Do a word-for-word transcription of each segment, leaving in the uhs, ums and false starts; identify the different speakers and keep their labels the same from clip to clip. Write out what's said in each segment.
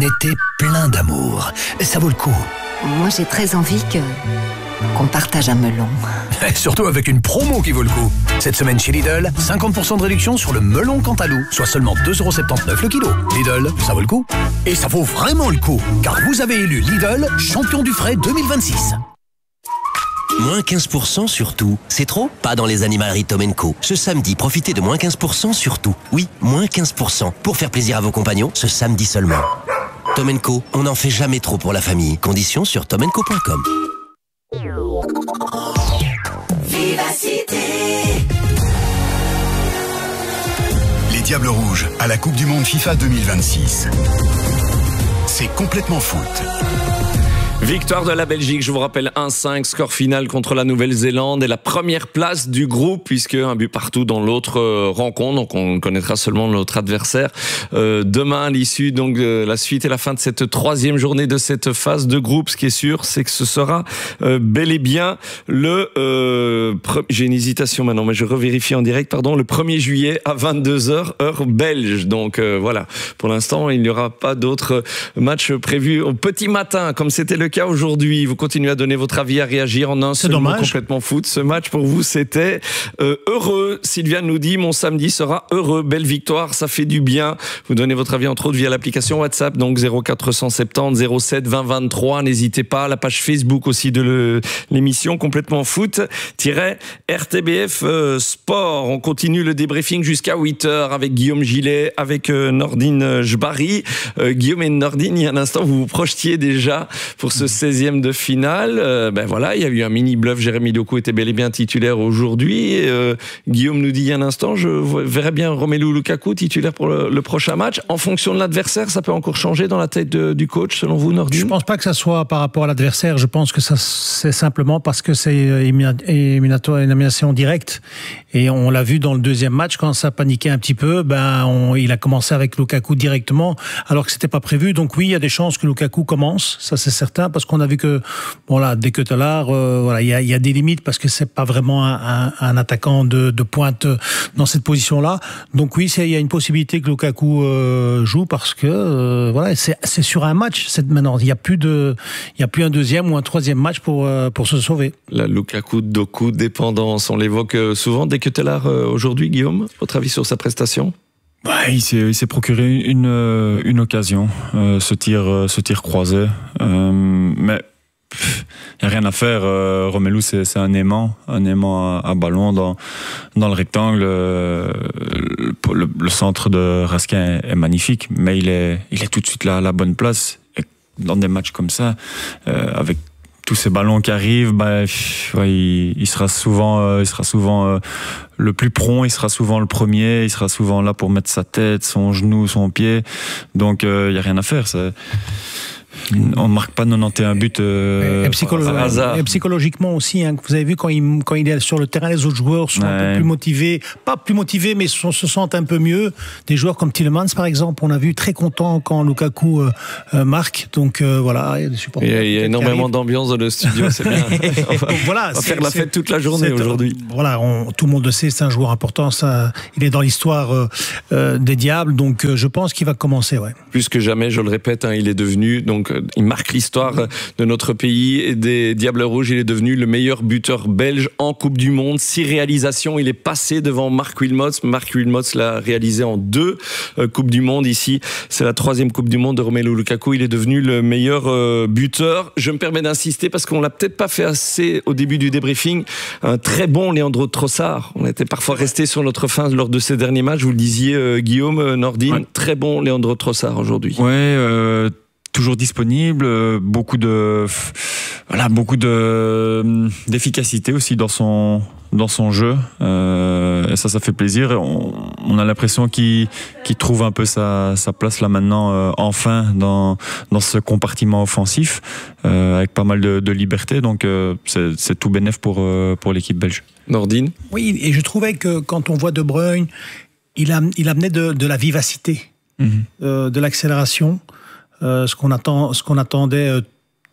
Speaker 1: Été plein d'amour. Ça vaut le coup.
Speaker 2: Moi, j'ai très envie que qu'on partage un melon.
Speaker 1: Et surtout avec une promo qui vaut le coup. Cette semaine chez Lidl, cinquante pour cent de réduction sur le melon Cantalou, soit seulement deux euros soixante-dix-neuf le kilo. Lidl, ça vaut le coup. Et ça vaut vraiment le coup, car vous avez élu Lidl champion du frais deux mille vingt-six.
Speaker 3: Moins quinze pour cent sur tout. C'est trop? Pas dans les animaleries Tom and Co. Ce samedi, profitez de moins quinze pour cent sur tout. Oui, moins quinze pour cent. Pour faire plaisir à vos compagnons, ce samedi seulement. Tom and Co, on n'en fait jamais trop pour la famille. Conditions sur tom and co point com.
Speaker 4: Vivacité.
Speaker 5: Les Diables Rouges à la Coupe du Monde FIFA deux mille vingt-six. C'est complètement foot.
Speaker 6: Victoire de la Belgique, je vous rappelle un cinq, score final contre la Nouvelle-Zélande et la première place du groupe puisque un but partout dans l'autre euh, rencontre, donc on connaîtra seulement notre adversaire euh, demain à l'issue donc de la suite et la fin de cette troisième journée de cette phase de groupe. Ce qui est sûr, c'est que ce sera euh, bel et bien le euh, pre- j'ai une hésitation maintenant, mais je revérifie en direct, pardon, le premier juillet à vingt-deux heures heure belge. Donc euh, voilà, pour l'instant il n'y aura pas d'autres matchs prévus au petit matin comme c'était le cas aujourd'hui. Vous continuez à donner votre avis, à réagir en un seul mot complètement foot. Ce match pour vous c'était euh, heureux. Sylviane nous dit mon samedi sera heureux, belle victoire, ça fait du bien. Vous donnez votre avis entre autres via l'application WhatsApp, donc zéro quatre cent soixante-dix zéro sept vingt vingt-trois. N'hésitez pas, la page Facebook aussi de le, l'émission complètement foot R T B F euh, Sport. On continue le débriefing jusqu'à huit heures avec Guillaume Gillet, avec euh, Nordine Jbari. Euh, Guillaume et Nordine, il y a un instant vous vous projetiez déjà pour ce seizième de finale. Euh, ben voilà, il y a eu un mini bluff. Jérémy Doku était bel et bien titulaire aujourd'hui. Euh, Guillaume nous dit il y a un instant, je verrais bien Romelu Lukaku titulaire pour le, le prochain match. En fonction de l'adversaire, ça peut encore changer dans la tête de, du coach, selon vous, Nordine?
Speaker 7: Je pense pas que ça soit par rapport à l'adversaire. Je pense que ça, c'est simplement parce que c'est éliminatoire, une élimination directe. Et on l'a vu dans le deuxième match, quand ça paniquait un petit peu, ben, on, il a commencé avec Lukaku directement, alors que c'était pas prévu. Donc oui, il y a des chances que Lukaku commence. Ça, c'est certain, parce qu'on a vu que, voilà, dès que Tallard, euh, voilà, il y a, il y a des limites parce que c'est pas vraiment un, un, un attaquant de, de pointe dans cette position-là. Donc oui, c'est, il y a une possibilité que Lukaku euh, joue parce que, euh, voilà, c'est, c'est sur un match. C'est maintenant, il y a plus de, il y a plus un deuxième ou un troisième match pour euh, pour se sauver.
Speaker 6: La Lukaku Doku dépendance, on l'évoque souvent. Dès que Tallard euh, aujourd'hui, Guillaume, votre avis sur sa prestation?
Speaker 8: Ouais, il s'est, il s'est procuré une, une, une occasion, euh, ce tir, ce tir croisé. Euh, mais il n'y a rien à faire. Euh, Romelu, c'est, c'est un aimant, un aimant à, à ballon dans, dans le rectangle. Euh, le, le centre de Raskin est, est magnifique, mais il est, il est tout de suite là à la bonne place. Et dans des matchs comme ça, euh, avec tous ces ballons qui arrivent, bah, ouais, il, il sera souvent, euh, il sera souvent euh, le plus prompt, il sera souvent le premier, il sera souvent là pour mettre sa tête, son genou, son pied. Donc il euh, y a rien à faire. Ça. On ne marque pas quatre-vingt-onze buts euh,
Speaker 7: et, psycholo-
Speaker 6: par hasard.
Speaker 7: Et psychologiquement aussi, hein, vous avez vu quand il, quand il est sur le terrain, les autres joueurs sont ouais. un peu plus motivés, pas plus motivés, mais sont, se sentent un peu mieux. Des joueurs comme Tielemans, par exemple, on a vu très content quand Lukaku euh, euh, marque. Donc euh, voilà, il y a des supporters.
Speaker 6: Il y a, il y a énormément d'ambiance dans le studio, c'est bien. On va, voilà, on va faire la fête toute la journée aujourd'hui.
Speaker 7: Voilà, on, tout le monde le sait, c'est un joueur important. Ça, il est dans l'histoire euh, euh, des Diables, donc euh, je pense qu'il va commencer. Ouais.
Speaker 6: Plus que jamais, je le répète, hein, il est devenu donc. Donc, il marque l'histoire de notre pays et des Diables Rouges. Il est devenu le meilleur buteur belge en Coupe du Monde. Six réalisations. Il est passé devant Marc Wilmots. Marc Wilmots l'a réalisé en deux euh, Coupes du Monde. Ici, c'est la troisième Coupe du Monde de Romelu Lukaku. Il est devenu le meilleur euh, buteur. Je me permets d'insister parce qu'on l'a peut-être pas fait assez au début du débriefing. Un très bon Leandro Trossard. On était parfois resté sur notre fin lors de ces derniers matchs. Vous le disiez, euh, Guillaume, euh, Nordine. Ouais. Très bon Leandro Trossard aujourd'hui.
Speaker 8: Ouais, euh... toujours disponible, beaucoup de voilà, beaucoup de d'efficacité aussi dans son dans son jeu. Euh, et ça, ça fait plaisir. On, on a l'impression qu'il qu'il trouve un peu sa sa place là maintenant, euh, enfin dans dans ce compartiment offensif, euh, avec pas mal de, de liberté. Donc euh, c'est c'est tout bénef pour euh, pour l'équipe belge.
Speaker 6: Nordine.
Speaker 7: Oui, et je trouvais que quand on voit De Bruyne, il a il amenait de de la vivacité, mm-hmm. euh, de l'accélération. Euh, ce qu'on attend, ce qu'on attendait euh,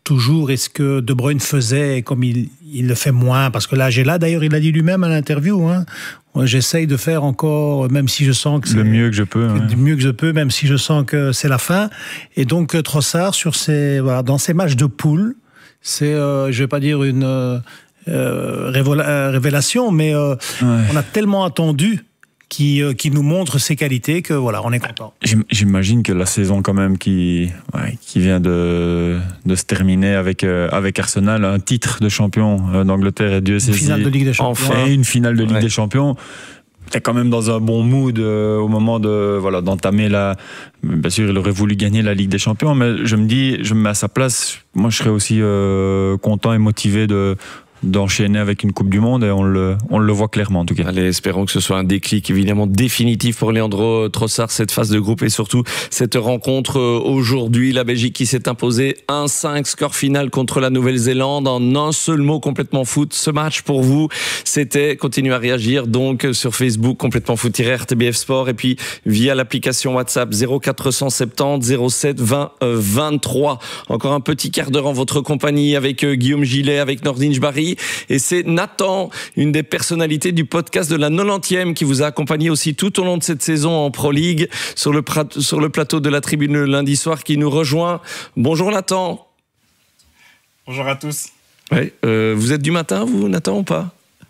Speaker 7: toujours est-ce que De Bruyne faisait comme il, il le fait moins, parce que là, j'ai là, d'ailleurs, il a dit lui-même à l'interview, hein, j'essaye de faire encore, même si je sens que c'est
Speaker 8: le mieux que je peux, ouais.
Speaker 7: le mieux que je peux, même si je sens que c'est la fin. Et donc Trossard sur ses, voilà, dans ses matchs de poule, c'est, euh, je vais pas dire une euh, révéla- révélation, mais euh, ouais. on a tellement attendu qui, euh, qui nous montre ses qualités que voilà, on est content.
Speaker 8: J'imagine que la saison quand même qui, ouais, qui vient de, de se terminer avec, euh, avec Arsenal, un titre de champion euh, d'Angleterre et Dieu sait si.
Speaker 7: Une finale de Ligue des Champions.
Speaker 8: Enfin, une finale de Ligue ouais. des Champions. T'es quand même dans un bon mood euh, au moment de voilà d'entamer la. Bien sûr, il aurait voulu gagner la Ligue des Champions, mais je me dis, je me mets à sa place. Moi, je serais aussi euh, content et motivé de. d'enchaîner avec une Coupe du Monde et on le, on le voit clairement en tout cas.
Speaker 6: Allez, espérons que ce soit un déclic évidemment définitif pour Leandro Trossard, cette phase de groupe et surtout cette rencontre aujourd'hui. La Belgique qui s'est imposée un cinq, score final contre la Nouvelle-Zélande en un seul mot, complètement foot. Ce match pour vous, c'était, continuez à réagir donc sur Facebook, complètement foot-R T B F Sport et puis via l'application WhatsApp zéro quatre cent soixante-dix zéro sept vingt vingt-trois. Encore un petit quart d'heure en votre compagnie avec Guillaume Gillet, avec Nordine Jbari. Et c'est Nathan, une des personnalités du podcast de la quatre-vingtième, qui vous a accompagné aussi tout au long de cette saison en Pro League sur le, pra- sur le plateau de la Tribune le lundi soir, qui nous rejoint. Bonjour Nathan.
Speaker 9: Bonjour à tous.
Speaker 6: Ouais, euh, vous êtes du matin, vous, Nathan, ou pas?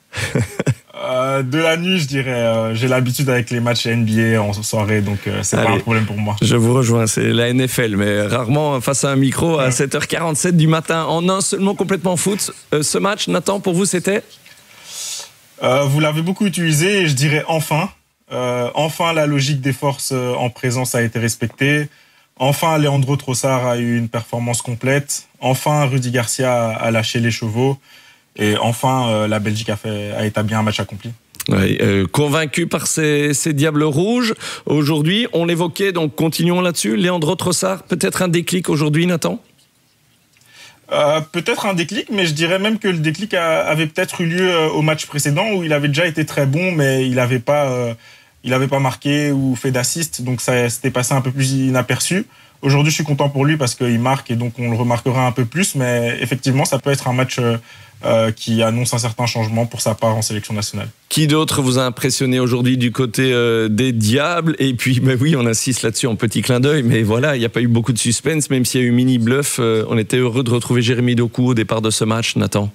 Speaker 9: Euh, de la nuit, je dirais. Euh, j'ai l'habitude avec les matchs N B A en soirée, donc euh, c'est Allez, pas un problème pour moi.
Speaker 6: Je vous rejoins, c'est la N F L, mais rarement face à un micro à ouais. sept heures quarante-sept du matin, en un seul mot complètement foot. Euh, ce match, Nathan, pour vous, c'était
Speaker 9: euh, Vous l'avez beaucoup utilisé, et je dirais enfin. Euh, enfin, la logique des forces en présence a été respectée. Enfin, Leandro Trossard a eu une performance complète. Enfin, Rudy Garcia a lâché les chevaux. Et enfin, euh, la Belgique a, fait, a établi un match accompli.
Speaker 6: Ouais, euh, convaincu par ces, ces Diables Rouges. Aujourd'hui, on l'évoquait, donc continuons là-dessus. Leandro Trossard, peut-être un déclic aujourd'hui, Nathan ?
Speaker 9: euh, Peut-être un déclic, mais je dirais même que le déclic a, avait peut-être eu lieu au match précédent où il avait déjà été très bon, mais il n'avait pas, euh, il avait pas marqué ou fait d'assist, donc ça s'était passé un peu plus inaperçu. Aujourd'hui, je suis content pour lui parce qu'il marque et donc on le remarquera un peu plus, mais effectivement, ça peut être un match... Euh, Euh, qui annonce un certain changement pour sa part en sélection nationale.
Speaker 6: Qui d'autre vous a impressionné aujourd'hui du côté euh, des Diables ? Et puis, bah oui, on insiste là-dessus en petit clin d'œil, mais voilà, il n'y a pas eu beaucoup de suspense, même s'il y a eu mini bluff. Euh, on était heureux de retrouver Jérémy Doku au départ de ce match, Nathan.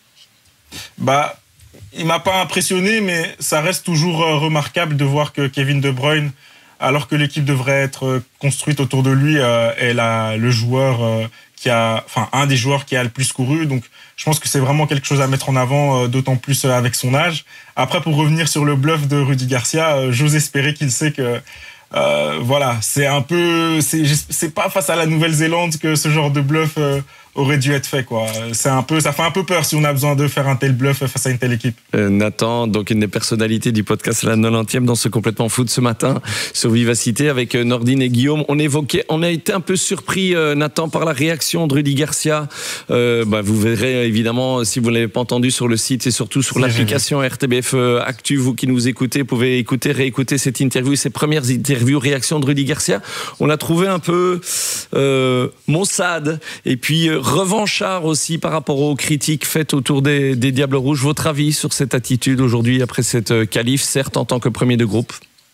Speaker 9: Bah, il m'a pas impressionné, mais ça reste toujours euh, remarquable de voir que Kevin De Bruyne, alors que l'équipe devrait être construite autour de lui, euh, est la, le joueur euh, qui a, enfin, un des joueurs qui a le plus couru. Donc, je pense que c'est vraiment quelque chose à mettre en avant, euh, d'autant plus euh, avec son âge. Après, pour revenir sur le bluff de Rudy Garcia, euh, j'ose espérer qu'il sait que, euh, voilà, c'est un peu, c'est, c'est pas face à la Nouvelle-Zélande que ce genre de bluff euh, aurait dû être fait, quoi. C'est un peu, ça fait un peu peur si on a besoin de faire un tel bluff face à une telle équipe.
Speaker 6: Euh, Nathan, donc une des personnalités du podcast La quatre-vingtième dans ce Complètement Foot ce matin sur Vivacité avec Nordine et Guillaume. On évoquait, on a été un peu surpris, euh, Nathan, par la réaction de Rudy Garcia. Euh, bah, vous verrez évidemment, si vous ne l'avez pas entendu, sur le site et surtout sur c'est l'application génial. R T B F Actu. Vous qui nous écoutez, pouvez écouter, réécouter cette interview, ces premières interviews, réactions de Rudy Garcia. On l'a trouvé un peu euh, maussade et puis euh, revanchard aussi par rapport aux critiques faites autour des, des Diables Rouges. Votre avis sur cette attitude aujourd'hui après cette qualif, certes en tant que premier de groupe?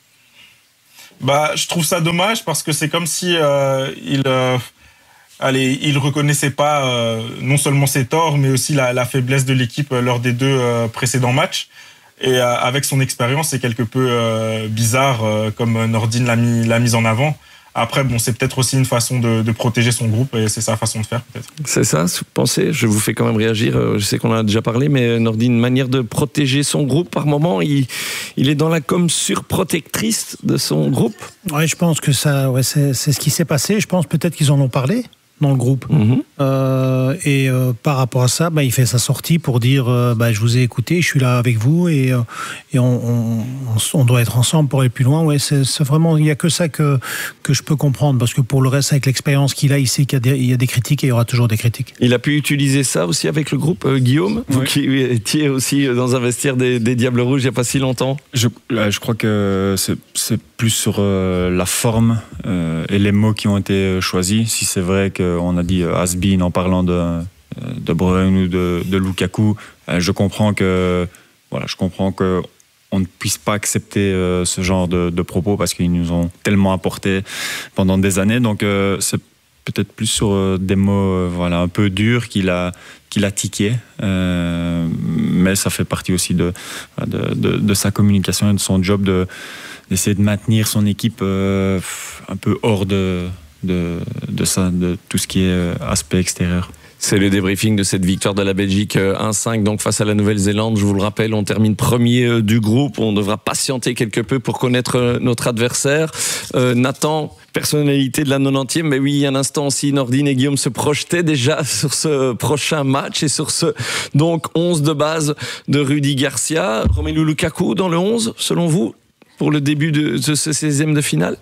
Speaker 9: Bah, je trouve ça dommage parce que c'est comme si euh, il, euh, allez, il reconnaissait pas euh, non seulement ses torts, mais aussi la, la faiblesse de l'équipe lors des deux euh, précédents matchs. Et euh, avec son expérience, c'est quelque peu euh, bizarre, euh, comme Nordine l'a mis, l'a mise en avant. Après, bon, c'est peut-être aussi une façon de, de protéger son groupe et c'est sa façon de faire, peut-être.
Speaker 6: C'est ça, vous pensez ? Je vous fais quand même réagir. Je sais qu'on en a déjà parlé, mais Nordine, une manière de protéger son groupe par moment, il, il est dans la com surprotectrice de son groupe.
Speaker 7: Oui, je pense que ça, ouais, c'est, c'est ce qui s'est passé. Je pense peut-être qu'ils en ont parlé dans le groupe. Mmh. Euh, et euh, par rapport à ça, bah, il fait sa sortie pour dire euh, bah, je vous ai écouté, je suis là avec vous et, euh, et on, on, on doit être ensemble pour aller plus loin. Ouais, c'est, c'est vraiment, il n'y a que ça que, que je peux comprendre parce que pour le reste, avec l'expérience qu'il a, il sait qu'il y a des, il y a des critiques et il y aura toujours des critiques.
Speaker 6: Il a pu utiliser ça aussi avec le groupe, euh, Guillaume, oui. Vous qui étiez aussi dans un vestiaire des, des Diables Rouges il n'y a pas si longtemps.
Speaker 8: Je, je crois que c'est, c'est plus sur euh, la forme euh, et les mots qui ont été choisis. Si c'est vrai qu'on a dit euh, has-been en parlant de, de Bruyne ou de, de Lukaku, euh, je comprends que voilà, je comprends que on ne puisse pas accepter euh, ce genre de, de propos parce qu'ils nous ont tellement apporté pendant des années. Donc euh, c'est peut-être plus sur euh, des mots euh, voilà, un peu durs qu'il a, qu'il a tiqué. Euh, mais ça fait partie aussi de, de, de, de sa communication et de son job de, d'essayer de maintenir son équipe euh, un peu hors de, de, de, ça, de tout ce qui est euh, aspect extérieur.
Speaker 6: C'est le débriefing de cette victoire de la Belgique un cinq donc face à la Nouvelle-Zélande. Je vous le rappelle, on termine premier du groupe. On devra patienter quelque peu pour connaître notre adversaire. Euh, Nathan, personnalité de la quatre-vingt-dixième, mais oui, il y a un instant aussi, Nordine et Guillaume se projetaient déjà sur ce prochain match et sur ce donc onze de base de Rudy Garcia. Romelu Lukaku dans le onze, selon vous, pour le début de, de ce seizième de finale?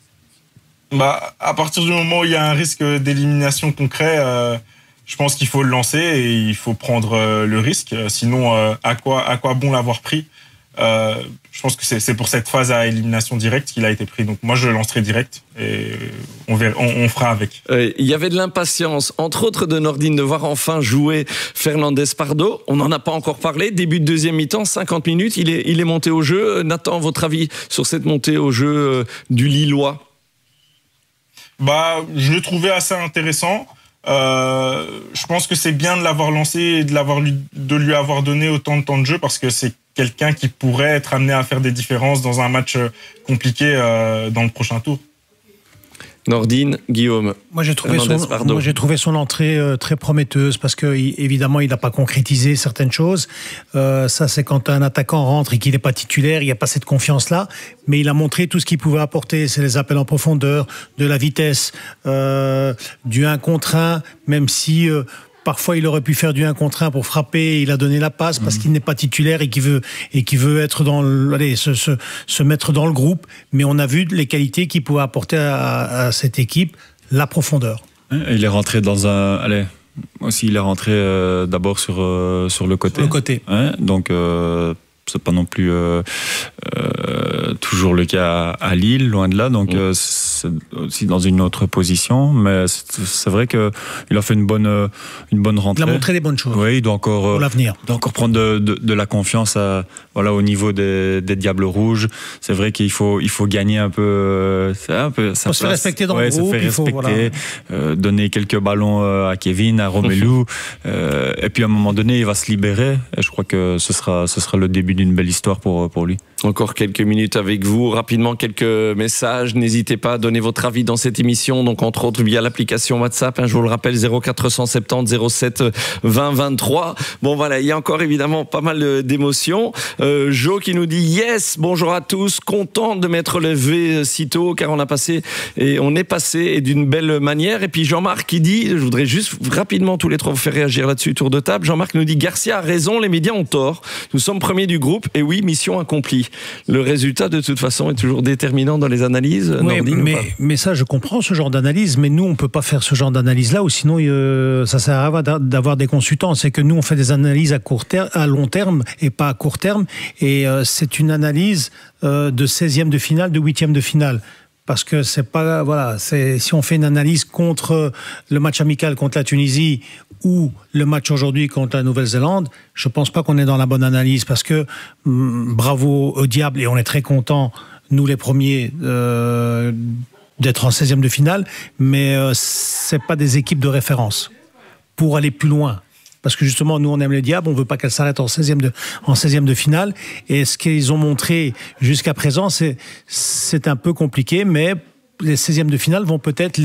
Speaker 9: Bah, à partir du moment où il y a un risque d'élimination concret, euh, je pense qu'il faut le lancer et il faut prendre euh, le risque. Sinon, euh, à quoi, à quoi bon l'avoir pris? euh, Je pense que c'est, c'est pour cette phase à élimination directe qu'il a été pris. Donc moi, je le lancerai direct et on, verra, on, on fera avec.
Speaker 6: Euh, il y avait de l'impatience, entre autres de Nordine, de voir enfin jouer Fernandez Pardo. On n'en a pas encore parlé. Début de deuxième mi-temps, cinquante minutes, il est, il est monté au jeu. Nathan, votre avis sur cette montée au jeu euh, du Lillois?
Speaker 9: Bah, je le trouvais assez intéressant. Euh, je pense que c'est bien de l'avoir lancé et de, l'avoir, de lui avoir donné autant de temps de jeu parce que c'est quelqu'un qui pourrait être amené à faire des différences dans un match compliqué euh, dans le prochain tour.
Speaker 6: Nordine, Guillaume.
Speaker 7: Moi j'ai trouvé, son, moi, j'ai trouvé son entrée euh, très prometteuse parce que il, évidemment il n'a pas concrétisé certaines choses. Euh, ça c'est quand un attaquant rentre et qu'il n'est pas titulaire, il n'y a pas cette confiance-là. Mais il a montré tout ce qu'il pouvait apporter. C'est les appels en profondeur, de la vitesse, euh, du un contre un, même si... Euh, Parfois, il aurait pu faire du un contre un pour frapper. Il a donné la passe parce mmh. qu'il n'est pas titulaire et qu'il veut et qu'il veut être dans le, allez, se, se, se mettre dans le groupe. Mais on a vu les qualités qu'il pouvait apporter à, à cette équipe, la profondeur.
Speaker 8: Il est rentré dans un, allez, aussi il est rentré euh, d'abord sur euh, sur le côté.
Speaker 7: Sur le côté.
Speaker 8: Ouais, donc. Euh, c'est pas non plus euh, euh, toujours le cas à Lille, loin de là. Donc mmh. euh, c'est aussi dans une autre position, mais c'est, c'est vrai que il a fait une bonne une bonne rentrée.
Speaker 7: Il a montré des bonnes choses.
Speaker 8: Oui, il doit encore
Speaker 7: pour l'avenir.
Speaker 8: Il doit encore prendre de, de, de la confiance à, voilà au niveau des, des Diables Rouges. C'est vrai qu'il faut il faut gagner un peu, c'est un peu sa
Speaker 7: place. Se faire respecter dans
Speaker 8: ouais,
Speaker 7: le groupe.
Speaker 8: Se faire respecter, faut, voilà. euh, donner quelques ballons à Kevin, à Romelu, euh, et puis à un moment donné, il va se libérer. Et je crois que ce sera ce sera le début d'une belle histoire pour, pour lui.
Speaker 6: Encore quelques minutes avec vous. Rapidement, quelques messages. N'hésitez pas à donner votre avis dans cette émission. Donc, entre autres, via l'application WhatsApp. Hein, je vous le rappelle, zéro quatre cent soixante-dix zéro sept vingt vingt-trois. Bon, voilà, il y a encore évidemment pas mal d'émotions. Euh, Jo qui nous dit yes, bonjour à tous. Content de m'être levé si tôt car on a passé et on est passé et d'une belle manière. Et puis Jean-Marc qui dit, je voudrais juste rapidement tous les trois vous faire réagir là-dessus, tour de table. Jean-Marc nous dit Garcia a raison, les médias ont tort. Nous sommes premiers du groupe et oui, mission accomplie. Le résultat, de toute façon, est toujours déterminant dans les analyses.
Speaker 7: Oui,
Speaker 6: Nordine,
Speaker 7: mais, mais ça, je comprends ce genre d'analyse, mais nous, on ne peut pas faire ce genre d'analyse-là, ou sinon, euh, ça sert à rien d'avoir des consultants. C'est que nous, on fait des analyses à, court terme, à long terme et pas à court terme, et euh, c'est une analyse euh, de seizième de finale, de huitième de finale. Parce que c'est pas, voilà, c'est, si on fait une analyse contre le match amical contre la Tunisie ou le match aujourd'hui contre la Nouvelle-Zélande, je pense pas qu'on est dans la bonne analyse parce que hum, bravo au diable et on est très contents, nous les premiers, euh, d'être en seizième de finale, mais euh, c'est pas des équipes de référence pour aller plus loin. Parce que justement, nous, on aime les diables, on veut pas qu'elles s'arrêtent en seizième de, en seizième de finale. Et ce qu'ils ont montré jusqu'à présent, c'est, c'est un peu compliqué, mais les seizièmes de finale vont peut-être